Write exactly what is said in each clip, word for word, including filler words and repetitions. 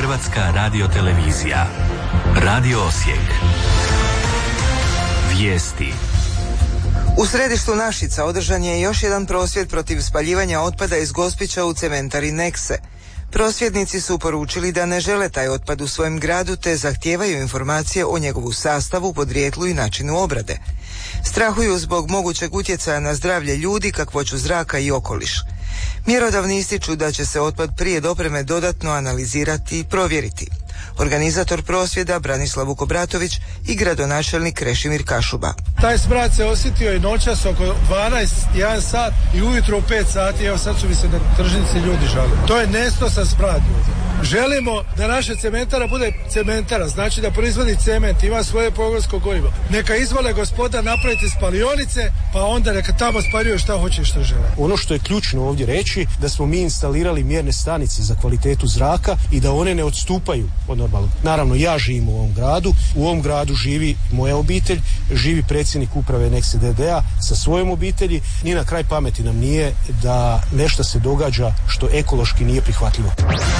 Hrvatska radiotelevizija. Radio Osijek. Vijesti. U središtu Našica održan je još jedan prosvjed protiv spaljivanja otpada iz Gospića u cementari Nekse. Prosvjednici su poručili da ne žele taj otpad u svojem gradu te zahtijevaju informacije o njegovu sastavu, podrijetlu i načinu obrade. Strahuju zbog mogućeg utjecaja na zdravlje ljudi, kakvoću zraka i okoliš. Mjerodavni ističu da će se otpad prije dopreme dodatno analizirati i provjeriti. Organizator prosvjeda Branislav Vukobratović i gradonačelnik Krešimir Kašuba. Taj smrad se osjetio i noćas oko dvanaest, jedan sat i ujutro u pet sati, evo sad su mi se na tržnici ljudi žali. To je nestosan smrad ljudi. Želimo da naša cementara bude cementara, znači da proizvodi cement, ima svoje pogonsko gorivo. Neka izvole gospoda napraviti spalionice, pa onda neka tamo spaljuju šta hoće i šta žele. Ono što je ključno ovdje reći, da smo mi instalirali mjerne stanice za kvalitetu zraka i da one ne odstupaju od normalnog. Naravno, ja živim u ovom gradu, u ovom gradu živi moja obitelj, živi predsjednik uprave Nekse D D A sa svojom obitelji. Ni na kraj pameti nam nije da nešto se događa što ekološki nije prihvatljivo.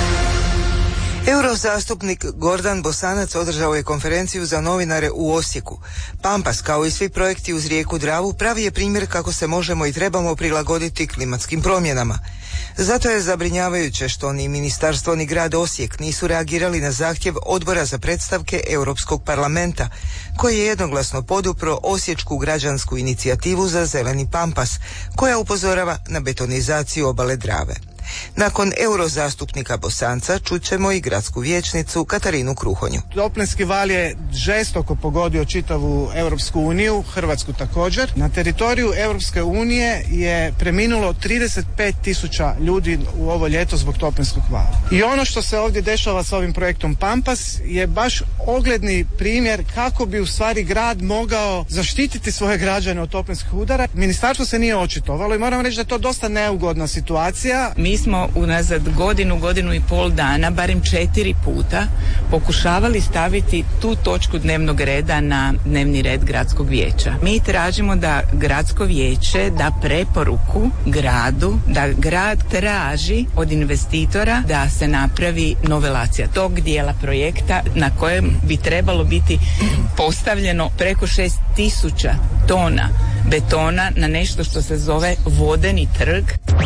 Eurozastupnik Gordan Bosanac održao je konferenciju za novinare u Osijeku. Pampas, kao i svi projekti uz rijeku Dravu, pravi je primjer kako se možemo i trebamo prilagoditi klimatskim promjenama. Zato je zabrinjavajuće što ni ministarstvo ni grad Osijek nisu reagirali na zahtjev Odbora za predstavke Europskog parlamenta, koji je jednoglasno podupro osječku građansku inicijativu za zeleni Pampas, koja upozorava na betonizaciju obale Drave. Nakon eurozastupnika Bosanca čućemo i gradsku vijećnicu Katarinu Kruhonju. Toplinski val je žestoko pogodio čitavu Europsku uniju, Hrvatsku također. Na teritoriju Europske unije je preminulo trideset pet tisuća ljudi u ovo ljeto zbog toplinskog vala. I ono što se ovdje dešava s ovim projektom Pampas je baš ogledni primjer kako bi u stvari grad mogao zaštititi svoje građane od toplinskih udara. Ministarstvo se nije očitovalo i moram reći da je to dosta neugodna situacija. Mi smo unazad godinu, godinu i pol dana, barem četiri puta, pokušavali staviti tu točku dnevnog reda na dnevni red gradskog vijeća. Mi tražimo da gradsko vijeće da preporuku gradu, da grad traži od investitora da se napravi novelacija tog dijela projekta na kojem bi trebalo biti postavljeno preko šest tisuća tona betona na nešto što se zove vodeni trg.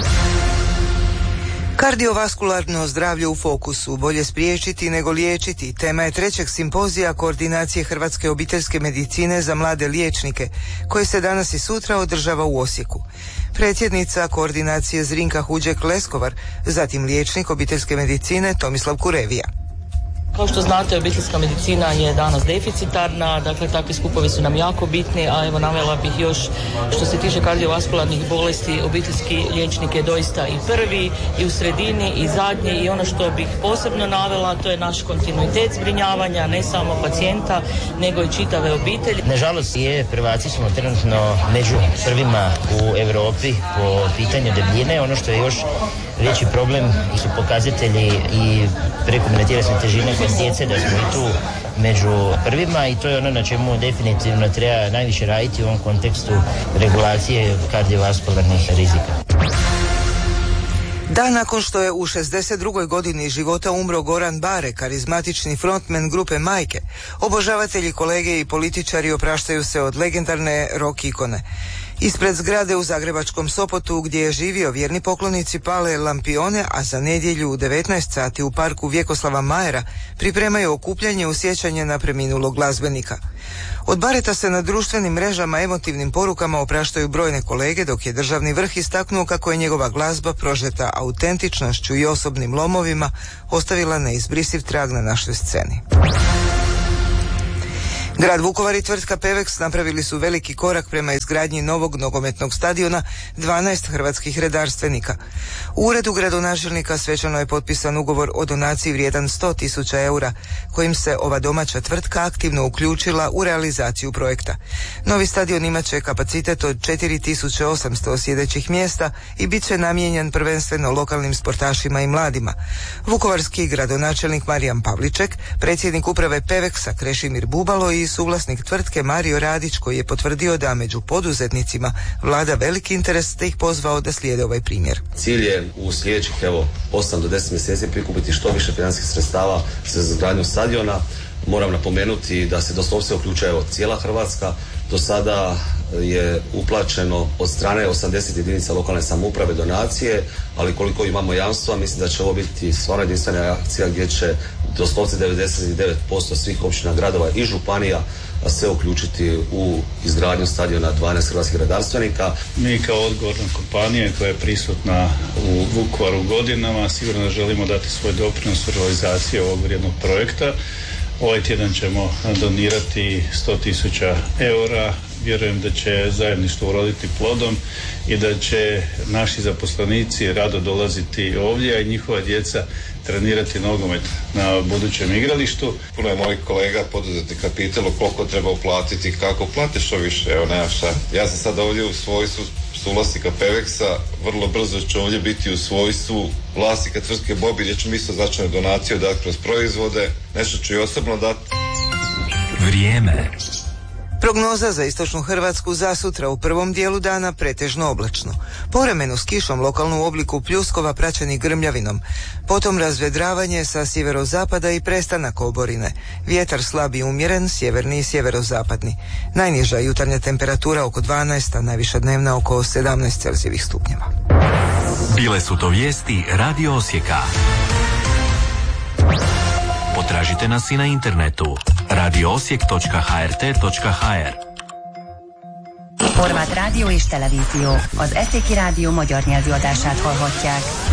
Kardiovaskularno zdravlje u fokusu, bolje spriječiti nego liječiti, tema je trećeg simpozija koordinacije Hrvatske obiteljske medicine za mlade liječnike, koji se danas i sutra održava u Osijeku. Predsjednica koordinacije Zrinka Huđek-Leskovar, zatim liječnik obiteljske medicine Tomislav Kurevija. Kao što znate, obiteljska medicina je danas deficitarna, dakle takvi skupovi su nam jako bitni, a evo navela bih još što se tiče kardiovaskularnih bolesti, obiteljski liječnik je doista i prvi i u sredini i zadnji i ono što bih posebno navela to je naš kontinuitet zbrinjavanja, ne samo pacijenta nego i čitave obitelji. Nažalost je, Hrvati smo trenutno među prvima u Europi po pitanju debljine. Ono što je još veći problem su pokazatelji i prekomjerne tjelesne težine kod djece, da smo i tu među prvima i to je ono na čemu definitivno treba najviše raditi u ovom kontekstu regulacije kardiovaskularnih rizika. Dan nakon što je u šezdeset drugoj godini života umro Goran Bare, karizmatični frontmen grupe Majke, obožavatelji, kolege i političari opraštaju se od legendarne rock ikone. Ispred zgrade u zagrebačkom Sopotu, gdje je živio, vjerni poklonici pale lampione, a za nedjelju u devetnaest sati u parku Vjekoslava Majera pripremaju okupljanje u sjećanje na preminulog glazbenika. Od Bareta se na društvenim mrežama emotivnim porukama opraštaju brojne kolege, dok je državni vrh istaknuo kako je njegova glazba prožeta autentičnošću i osobnim lomovima ostavila neizbrisiv trag na našoj sceni. Grad Vukovar i tvrtka Pevex napravili su veliki korak prema izgradnji novog nogometnog stadiona dvanaest hrvatskih redarstvenika. U uredu gradonačelnika svečano je potpisan ugovor o donaciji vrijedan sto tisuća eura, kojim se ova domaća tvrtka aktivno uključila u realizaciju projekta. Novi stadion imat će kapacitet od četiri tisuće osamsto sjedećih mjesta i bit će namijenjen prvenstveno lokalnim sportašima i mladima. Vukovarski gradonačelnik Marijan Pavliček, predsjednik uprave Pevexa Krešimir Bubalo i suvlasnik tvrtke Mario Radić, koji je potvrdio da među poduzetnicima vlada veliki interes, te ih pozvao da slijede ovaj primjer. Cilj je u sljedećih evo osam do deset mjeseci prikupiti što više financijskih sredstava za izgradnju stadiona. Moram napomenuti da se doslovce uključuje evo, cijela Hrvatska. Do sada je uplaćeno od strane osamdeset jedinica lokalne samouprave donacije, ali koliko imamo jamstva, mislim da će ovo biti stvarno jedinstvena akcija gdje će doslovce devedeset devet posto svih općina, gradova i županija sve uključiti u izgradnju stadiona dvanaest hrvatskih redarstvenika. Mi kao odgovorna kompanija koja je prisutna u Vukovaru godinama sigurno želimo dati svoj doprinos u realizaciji ovog vrijednog projekta. Ovaj tjedan ćemo donirati sto tisuća eura. Vjerujem da će zajedništvo uroditi plodom i da će naši zaposlenici rado dolaziti ovdje, a i njihova djeca trenirati nogomet na budućem igralištu. Puno je mojih kolega poduzetnika pitalo koliko treba uplatiti, kako plati što više, evo nema šta. Ja sam sad ovdje u svojstvu suvlasnika Pevexa, vrlo brzo ću ovdje biti u svojstvu vlasnika tvrtke Bobi, gdje ću mi isto značajnu donaciju dati kroz proizvode, nešto ću i osobno dati. Vrijeme. Prognoza za istočnu Hrvatsku za sutra: u prvom dijelu dana pretežno oblačno, povremeno s kišom, lokalno u obliku pljuskova praćeni grmljavinom, potom razvedravanje sa sjeverozapada i prestanak oborine, vjetar slab i umjeren, sjeverni i sjeverozapadni. Najniža jutarnja temperatura oko dvanaest, a najviša dnevna oko sedamnaest Celzijevih stupnjeva. Bile su to vijesti Radio Osijeka. Potražite nas i na internetu radio osijek točka h r t točka h r. Horváth rádió és televízió. Az Eszéki Rádió magyar nyelvű adását hallhatják.